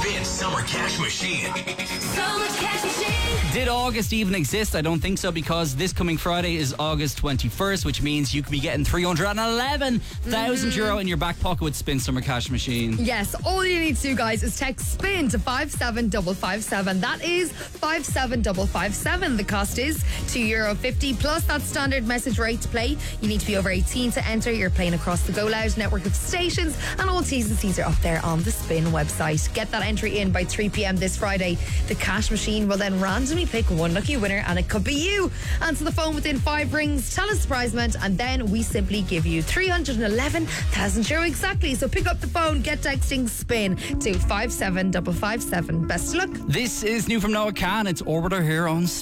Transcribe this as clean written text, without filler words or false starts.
Spin Summer Cash Machine. Summer Cash Machine. Did August even exist? I don't think so, because this coming Friday is August 21st, which means you could be getting €311,000 in your back pocket with Spin Summer Cash Machine. Yes, all you need to do, guys, is text SPIN to 57557. That is 57557. The cost is €2.50 plus that standard message rate to play. You need to be over 18 to enter. You're playing across the Go Loud network of stations, and all T's and C's are up there on the Spin website. Get that entry in by 3 p.m. this Friday. The cash machine will then randomly pick one lucky winner, and it could be you. Answer the phone within 5 rings, tell us the prize amount, and then we simply give you €311,000 exactly. So pick up the phone, get texting SPIN to 57557. Best of luck. This is new from Noah Khan. It's Orbiter here on Spin.